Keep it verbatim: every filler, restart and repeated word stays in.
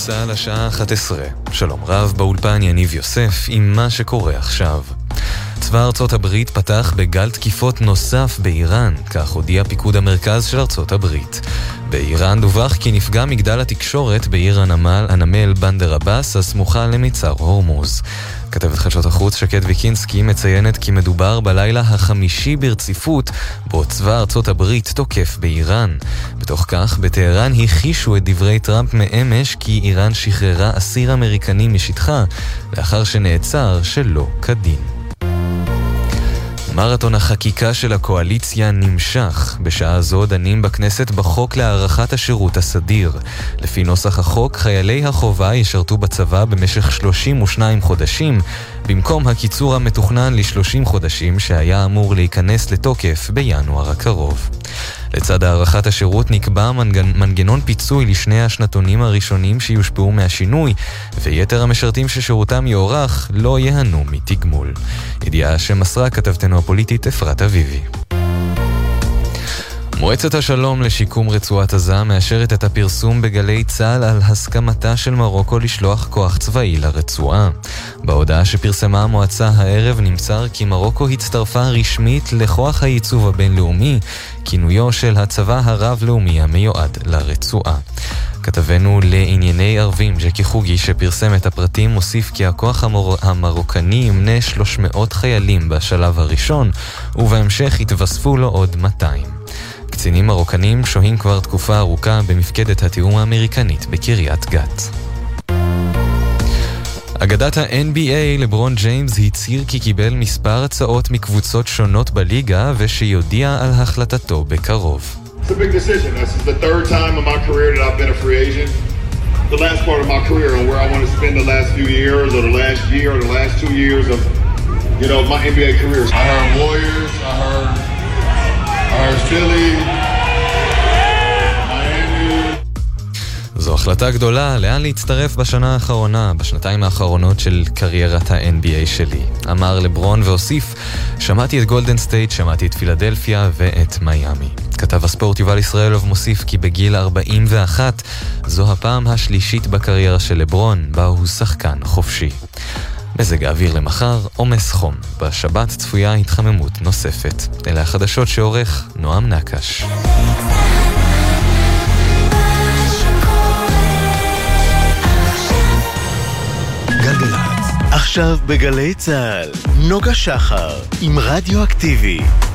צהל השעה אחת עשרה. שלום רב, באולפן יניב יוסף עם מה שקורה עכשיו. צבא ארצות הברית פתח בגל תקיפות נוסף באיראן, כך הודיע פיקוד המרכז של ארצות הברית. באיראן דווח כי נפגע מגדל התקשורת בעיר הנמל, הנמל בנדר אבאס, הסמוכה למצר הורמוז. כתבת חדשות החוץ שקד ויקינסקי מציינת כי מדובר בלילה החמישי ברציפות בו צבא ארצות הברית תוקף באיראן. בתוך כך, בטהרן הכישו את דברי טראמפ מאמש כי איראן שחררה אסיר אמריקני משטחה לאחר שנעצר שלא כדין. מרתון החקיקה של הקואליציה נמשך. בשעה זו דנים בכנסת בחוק להארכת השירות הסדיר. לפי נוסח החוק, חיילי החובה ישרתו בצבא במשך שלושים ושניים חודשים, במקום הקיצור המתוכנן ל-שלושים חודשים שהיה אמור להיכנס לתוקף בינואר הקרוב. לצד הארכת השירות נקבע מנגנ... מנגנון פיצוי לשני השנתונים הראשונים שיושפעו מהשינוי, ויתר המשרתים ששירותם יאורך לא יהנו מתגמול. ידיעה שמסרה כתבתנו הפוליטית אפרת אביבי. מועצת השלום לשיקום רצועת עזה מאשרת את הפרסום בגלי צה"ל על הסכמתה של מרוקו לשלוח כוח צבאי לרצועה. בהודעה שפרסמה המועצה הערב נמסר כי מרוקו הצטרפה רשמית לכוח הייצוב הבינלאומי, כינויו של הצבא הרב-לאומי המיועד לרצועה. כתבנו לענייני ערבים ג'קי חוגי שפרסם את הפרטים מוסיף כי הכוח המור... המרוקני ימנה שלוש מאות חיילים בשלב הראשון, ובהמשך התווספו לו עוד מאתיים. קצינים מרוקנים שוהים כבר תקופה ארוכה במפקדת התיאום האמריקנית בקריית גת. אגדת ה-אן בי איי לברון ג'יימס הצהיר כי קיבל מספר הצעות מקבוצות שונות בליגה ושיודיע על החלטתו בקרוב. It's a big decision. This is the third time in my career that I've been a free agent. The last part of my career and where I want to spend the last few years or the last year or the last two years of, you know, my אן בי איי career. I heard Warriors, I heard, I heard Philly, Miami. זו החלטה גדולה, לאן להצטרף בשנה האחרונה, בשנתיים האחרונות של קריירת ה-אן בי איי שלי. אמר לברון והוסיף, שמעתי את גולדן סטייט, שמעתי את פילדלפיה ואת מיאמי. כתב הספורט יובל ישראלוב מוסיף כי בגיל ארבעים ואחת זו הפעם השלישית בקריירה של לברון, בה הוא שחקן חופשי. מזג האוויר למחר, עומס חום. בשבת צפויה התחממות נוספת. אלה החדשות שעורך נועם נקש. גלגלת, עכשיו בגלי צהל, נוגה שחר עם רדיו אקטיבי.